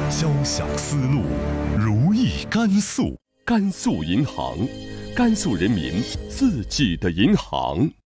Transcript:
交响丝路，如意甘肃。 甘肃银行，甘肃人民自己的银行。